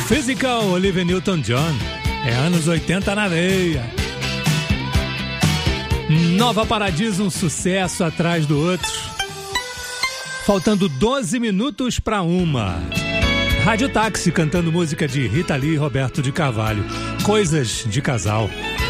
Physical, Olivia Newton-John. É anos 80 na veia. Nova Paradiso, um sucesso atrás do outro. Faltando 12 minutos para 1. Rádio Táxi cantando música de Rita Lee e Roberto de Carvalho. Coisas de casal.